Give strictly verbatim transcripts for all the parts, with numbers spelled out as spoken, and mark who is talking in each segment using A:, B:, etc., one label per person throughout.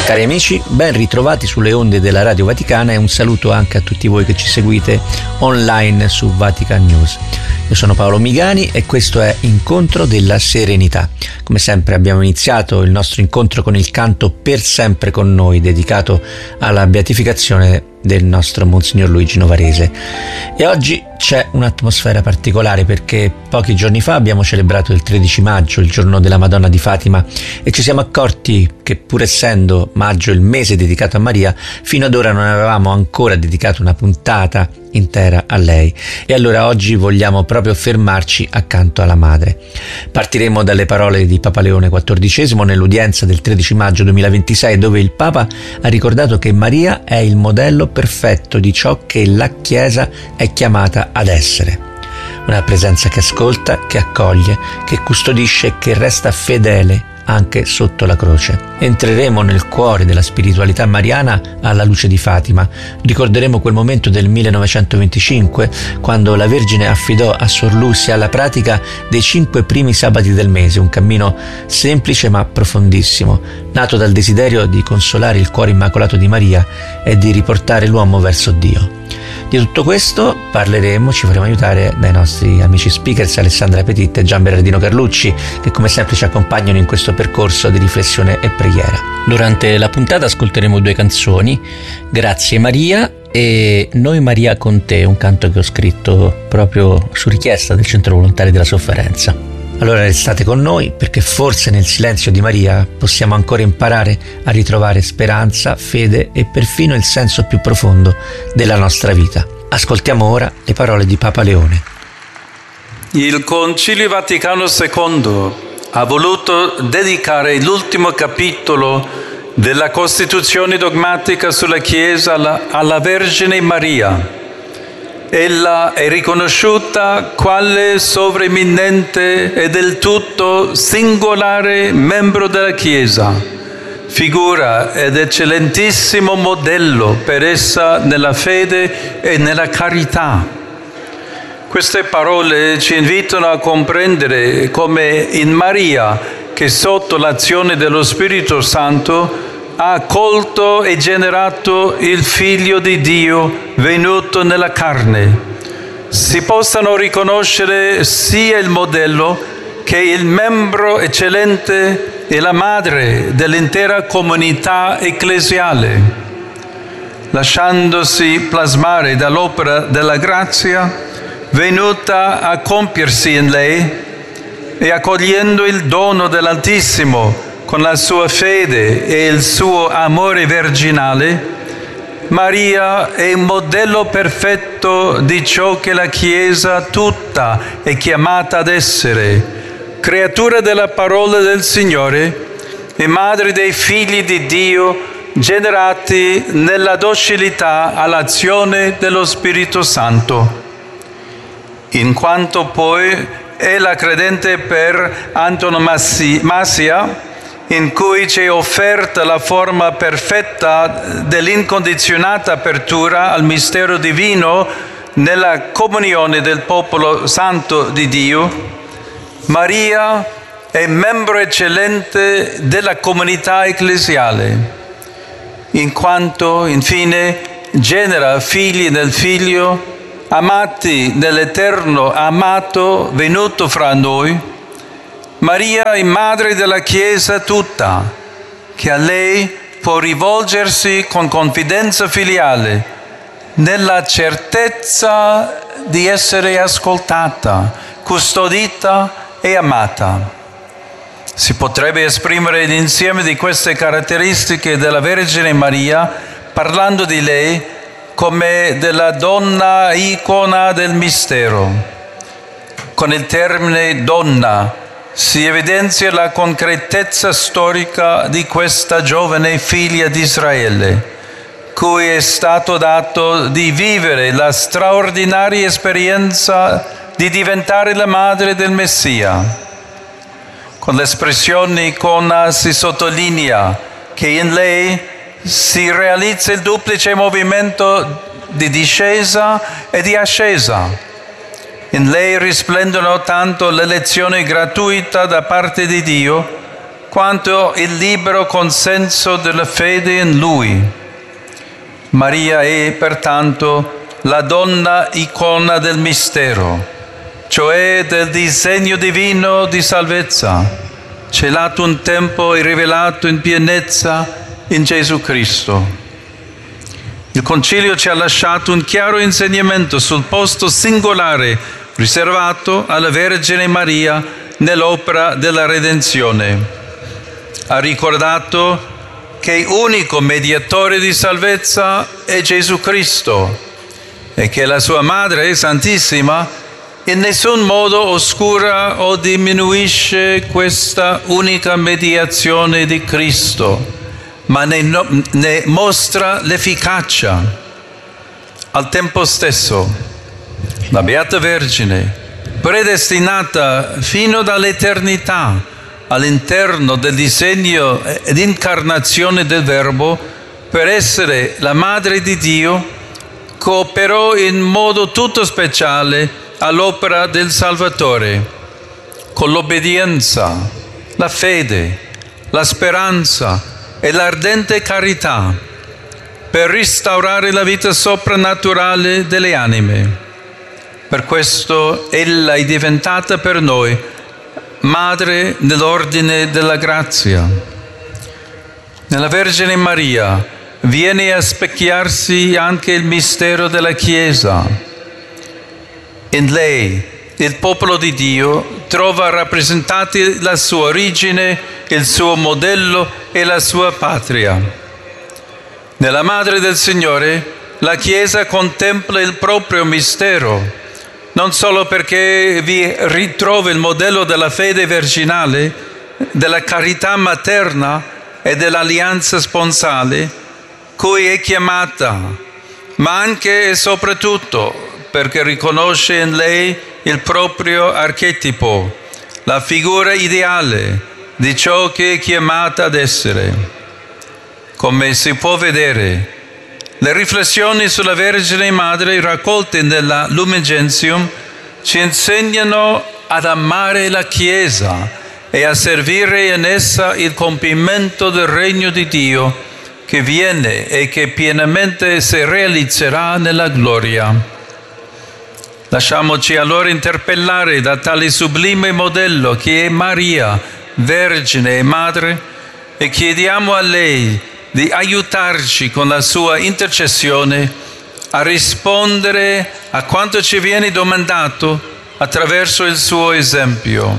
A: Cari amici, ben ritrovati sulle onde della Radio Vaticana e un saluto anche a tutti voi che ci seguite online su Vatican News. Io sono Paolo Migani e questo è Incontro della Serenità. Come sempre abbiamo iniziato il nostro incontro con il canto Per sempre con noi, dedicato alla beatificazione del nostro Monsignor Luigi Novarese. E oggi c'è un'atmosfera particolare perché pochi giorni fa abbiamo celebrato il tredici maggio, il giorno della Madonna di Fatima, e ci siamo accorti che, pur essendo maggio il mese dedicato a Maria, fino ad ora non avevamo ancora dedicato una puntata intera a lei, e allora oggi vogliamo proprio fermarci accanto alla madre. Partiremo dalle parole di Papa Leone quattordicesimo nell'udienza del tredici maggio duemilaventisei, dove il Papa ha ricordato che Maria è il modello perfetto di ciò che la Chiesa è chiamata ad essere. Una presenza che ascolta, che accoglie, che custodisce e che resta fedele anche sotto la croce. Entreremo nel cuore della spiritualità mariana alla luce di Fatima. Ricorderemo quel momento del millenovecentoventicinque, quando la Vergine affidò a Sor Lucia la pratica dei cinque primi sabati del mese, un cammino semplice ma profondissimo, nato dal desiderio di consolare il cuore immacolato di Maria e di riportare l'uomo verso Dio. Di tutto questo parleremo, ci faremo aiutare dai nostri amici speakers Alessandra Petit e Gian Bernardino Carlucci, che come sempre ci accompagnano in questo percorso di riflessione e preghiera. Durante la puntata ascolteremo due canzoni, Grazie Maria e Noi Maria con te, un canto che ho scritto proprio su richiesta del Centro Volontari della Sofferenza. Allora restate con noi, perché forse nel silenzio di Maria possiamo ancora imparare a ritrovare speranza, fede e perfino il senso più profondo della nostra vita. Ascoltiamo ora le parole di Papa Leone.
B: Il Concilio Vaticano secondo ha voluto dedicare l'ultimo capitolo della Costituzione dogmatica sulla Chiesa alla, alla Vergine Maria. Ella è riconosciuta quale sovreminente e del tutto singolare membro della Chiesa, figura ed eccellentissimo modello per essa nella fede e nella carità. Queste parole ci invitano a comprendere come in Maria, che sotto l'azione dello Spirito Santo ha accolto e generato il Figlio di Dio venuto nella carne, si possano riconoscere sia il modello che il membro eccellente e la madre dell'intera comunità ecclesiale. Lasciandosi plasmare dall'opera della grazia venuta a compiersi in lei e accogliendo il dono dell'Altissimo con la sua fede e il suo amore virginale, Maria è un modello perfetto di ciò che la Chiesa tutta è chiamata ad essere, creatura della parola del Signore e madre dei figli di Dio generati nella docilità all'azione dello Spirito Santo. In quanto poi è la credente per antonomasia, in cui ci è offerta la forma perfetta dell'incondizionata apertura al mistero divino nella comunione del popolo santo di Dio, Maria è membro eccellente della comunità ecclesiale, in quanto, infine, genera figli nel Figlio, amati nell'Eterno amato venuto fra noi. Maria è madre della Chiesa tutta, che a lei può rivolgersi con confidenza filiale, nella certezza di essere ascoltata, custodita e amata. Si potrebbe esprimere l'insieme di queste caratteristiche della Vergine Maria parlando di lei come della donna icona del mistero. Con il termine donna si evidenzia la concretezza storica di questa giovane figlia di Israele, cui è stato dato di vivere la straordinaria esperienza di diventare la madre del Messia. Con l'espressione icona si sottolinea che in lei si realizza il duplice movimento di discesa e di ascesa. In lei risplendono tanto l'elezione gratuita da parte di Dio, quanto il libero consenso della fede in Lui. Maria è pertanto la donna icona del mistero, cioè del disegno divino di salvezza, celato un tempo e rivelato in pienezza in Gesù Cristo. Il Concilio ci ha lasciato un chiaro insegnamento sul posto singolare riservato alla Vergine Maria nell'opera della redenzione. Ha ricordato che unico mediatore di salvezza è Gesù Cristo e che la sua Madre Santissima in nessun modo oscura o diminuisce questa unica mediazione di Cristo, ma ne, no, ne mostra l'efficacia. Al tempo stesso, la Beata Vergine, predestinata fino dall'eternità all'interno del disegno ed incarnazione del Verbo, per essere la Madre di Dio, cooperò in modo tutto speciale all'opera del Salvatore, con l'obbedienza, la fede, la speranza e l'ardente carità, per restaurare la vita soprannaturale delle anime. Per questo ella è diventata per noi Madre nell'ordine della grazia. Nella Vergine Maria viene a specchiarsi anche il mistero della Chiesa. In lei il popolo di Dio trova rappresentati la sua origine, il suo modello e la sua patria. Nella Madre del Signore la Chiesa contempla il proprio mistero, non solo perché vi ritrova il modello della fede virginale, della carità materna e dell'alleanza sponsale, cui è chiamata, ma anche e soprattutto perché riconosce in lei il proprio archetipo, la figura ideale di ciò che è chiamata ad essere. Come si può vedere, le riflessioni sulla Vergine Madre raccolte nella Lumen Gentium ci insegnano ad amare la Chiesa e a servire in essa il compimento del regno di Dio che viene e che pienamente si realizzerà nella gloria. Lasciamoci allora interpellare da tale sublime modello che è Maria, Vergine e Madre, e chiediamo a lei di aiutarci con la sua intercessione a rispondere a quanto ci viene domandato attraverso il suo esempio.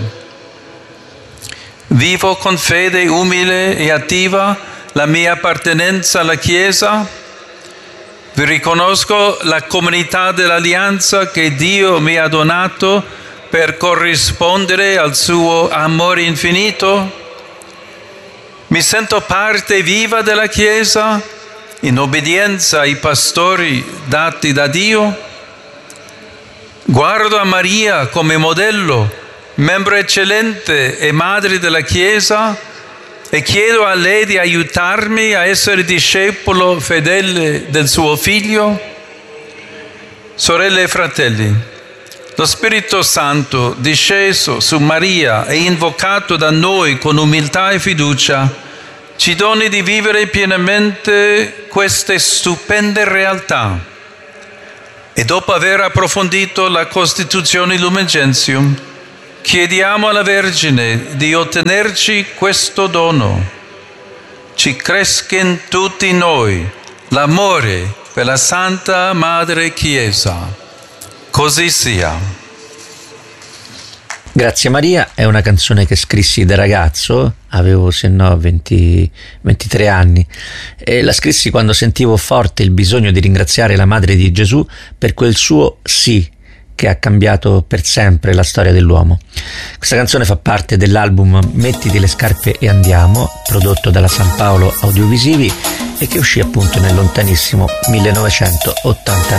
B: Vivo con fede umile e attiva la mia appartenenza alla Chiesa. Vi riconosco la comunità dell'alleanza che Dio mi ha donato per corrispondere al suo amore infinito. Mi sento parte viva della Chiesa, in obbedienza ai pastori dati da Dio. Guardo a Maria come modello, membro eccellente e madre della Chiesa, e chiedo a lei di aiutarmi a essere discepolo fedele del suo Figlio. Sorelle e fratelli, lo Spirito Santo disceso su Maria e invocato da noi con umiltà e fiducia ci doni di vivere pienamente queste stupende realtà. E dopo aver approfondito la Costituzione Lumen Gentium, chiediamo alla Vergine di ottenerci questo dono. Ci cresca in tutti noi l'amore per la Santa Madre Chiesa. Così sia.
A: Grazie Maria è una canzone che scrissi da ragazzo, avevo se no venti, ventitré anni, e la scrissi quando sentivo forte il bisogno di ringraziare la Madre di Gesù per quel suo sì che ha cambiato per sempre la storia dell'uomo. Questa canzone fa parte dell'album Mettiti le scarpe e andiamo, prodotto dalla San Paolo Audiovisivi e che uscì appunto nel lontanissimo millenovecentottantanove.